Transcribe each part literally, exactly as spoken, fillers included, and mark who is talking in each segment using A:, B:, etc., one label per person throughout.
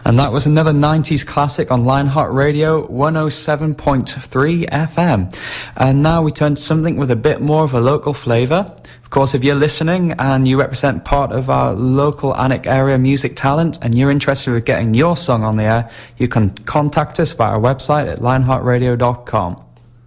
A: And that was another nineties classic on Lionheart Radio one oh seven point three F M. And now we turn to something with a bit more of a local flavour. Of course, if you're listening and you represent part of our local Alnwick area music talent and you're interested in getting your song on the air, you can contact us via our website at lionheart radio dot com.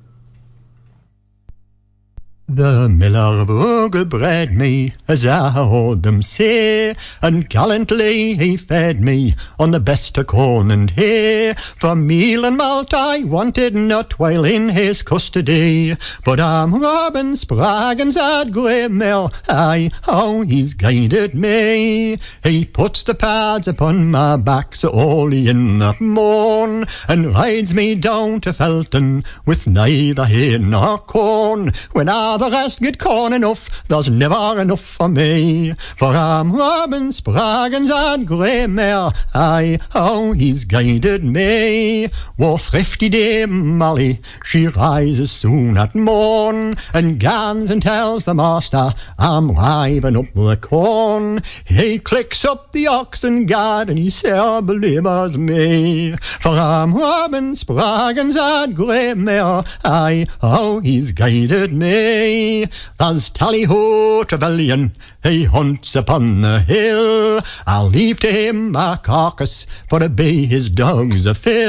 B: The miller of Ogle bred me, as I heard them say, and gallantly he fed me on the best of corn and hay. For meal and malt I wanted not while in his custody, but I'm Robin Spraggins at Greymere, aye, how he's guided me. He puts the pads upon my back so early in the morn, and rides me down to Felton with neither hay nor corn. When I the rest get corn enough, there's never enough for me. For I'm Robin Spraggins at Greymere, aye, how he's guided me. War thrifty Dame Molly, she rises soon at morn, and gans and tells the master I'm riving up the corn. He clicks up the oxen guard and he sair belabours me. For I'm Robin Spraggins at Greymere, aye, how he's guided me. There's Tally-ho Trevelyan, he hunts upon the hill. I'll leave to him my carcass for to be his dog's a fill.